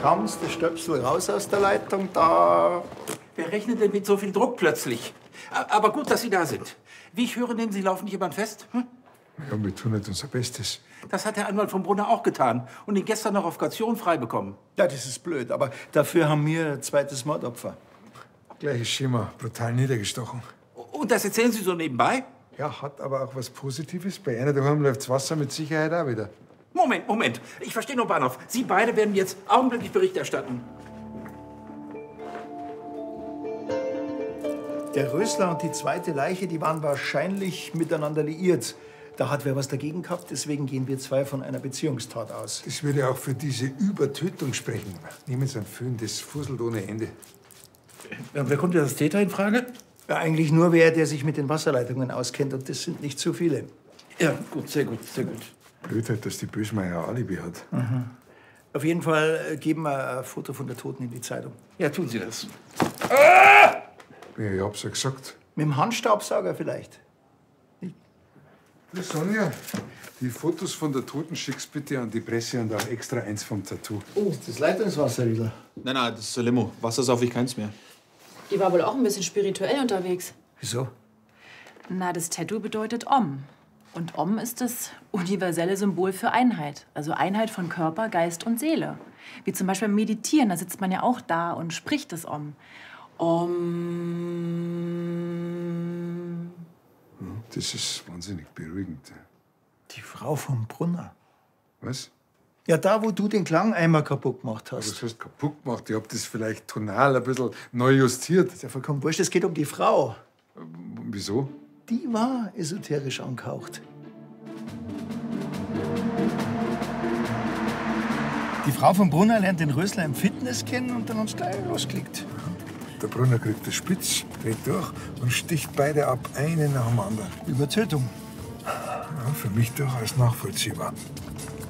Kaum ist der Stöpsel raus aus der Leitung, da... Wer rechnet denn mit so viel Druck plötzlich? Aber gut, dass Sie da sind. Wie ich höre, nehmen Sie laufend jemand fest? Hm? Ja, wir tun nicht unser Bestes. Das hat der Anwalt vom Brunner auch getan und ihn gestern noch auf Kaution frei bekommen. Ja, das ist blöd, aber dafür haben wir ein zweites Mordopfer. Gleiches Schema, brutal niedergestochen. Und das erzählen Sie so nebenbei? Ja, hat aber auch was Positives. Bei einer daheim läuft's Wasser mit Sicherheit auch wieder. Moment. Ich verstehe nur Bahnhof. Sie beide werden jetzt augenblicklich Bericht erstatten. Der Rösler und die zweite Leiche, die waren wahrscheinlich miteinander liiert. Da hat wer was dagegen gehabt, deswegen gehen wir zwei von einer Beziehungstat aus. Das würde auch für diese Übertötung sprechen. Nehmen Sie einen Föhn, das fusselt ohne Ende. Wer kommt denn als Täter in Frage? Ja, eigentlich nur wer, der sich mit den Wasserleitungen auskennt, und das sind nicht zu viele. Ja, gut, sehr gut. Blöd halt, dass die Bösmeier ein Alibi hat. Auf jeden Fall geben wir ein Foto von der Toten in die Zeitung. Ja, tun Sie das. Ja, ich hab's ja gesagt. Mit dem Handstaubsauger vielleicht. Ja, Sonja, die Fotos von der Toten schickst bitte an die Presse und auch extra eins vom Tattoo. Oh, ist das Leitungswasser, Riedler? Nein, das ist ein Limo. Wasser sauf ich keins mehr. Die war wohl auch ein bisschen spirituell unterwegs. Wieso? Na, das Tattoo bedeutet Om. Und Om ist das universelle Symbol für Einheit. Also Einheit von Körper, Geist und Seele. Wie zum Beispiel beim Meditieren, da sitzt man ja auch da und spricht das Om. Om. Das ist wahnsinnig beruhigend. Die Frau vom Brunner. Was? Ja, da, wo du den Klangeimer kaputt gemacht Was hast. hast du kaputt gemacht? Ich hab das vielleicht tonal ein bisschen neu justiert. Das ist ja vollkommen wurscht, es geht um die Frau. Wieso? Die war esoterisch angehaucht. Die Frau vom Brunner lernt den Rösler im Fitness kennen und dann haben sie gleich losgelegt. Der Brunner kriegt den Spitz, dreht durch und sticht beide ab, einen nach dem anderen. Übertötung. Ja, für mich durchaus nachvollziehbar.